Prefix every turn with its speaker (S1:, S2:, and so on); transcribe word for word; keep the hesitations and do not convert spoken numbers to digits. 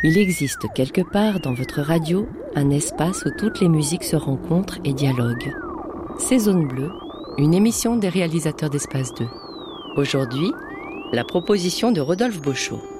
S1: Il existe quelque part dans votre radio un espace où toutes les musiques se rencontrent et dialoguent. C'est Zone Bleue, une émission des réalisateurs d'Espace deux. Aujourd'hui, la proposition de Rodolphe Beauchot.